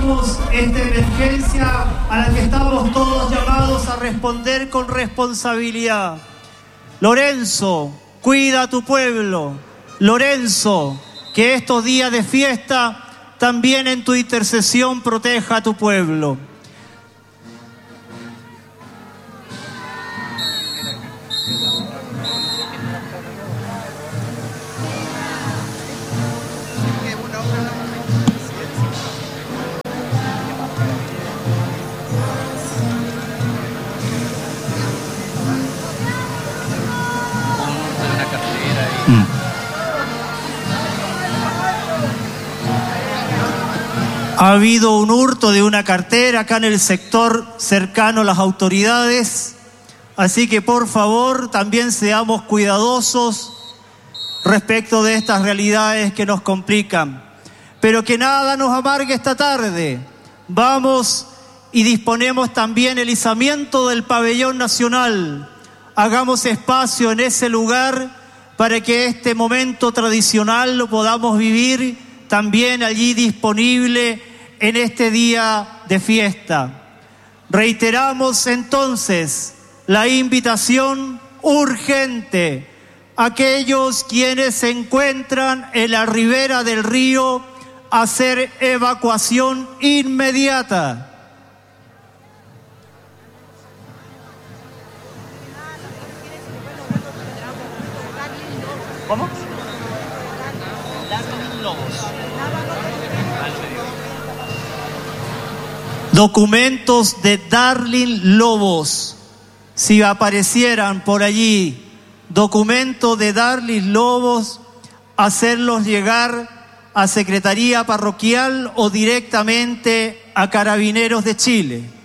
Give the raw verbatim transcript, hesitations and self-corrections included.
enfrentamos esta emergencia a la que estamos todos llamados a responder con responsabilidad. Lorenzo, cuida a tu pueblo. Lorenzo, que estos días de fiesta también en tu intercesión proteja a tu pueblo. Ha habido un hurto de una cartera acá en el sector cercano a las autoridades, así que por favor también seamos cuidadosos respecto de estas realidades que nos complican. Pero que nada nos amargue esta tarde. Vamos y disponemos también el izamiento del pabellón nacional. Hagamos espacio en ese lugar para que este momento tradicional lo podamos vivir también allí disponible en este día de fiesta. Reiteramos entonces la invitación urgente a aquellos quienes se encuentran en la ribera del río a hacer evacuación inmediata. ¿Cómo? Documentos de Darlene Lobos, si aparecieran por allí, documentos de Darlene Lobos, hacerlos llegar a Secretaría Parroquial o directamente a Carabineros de Chile.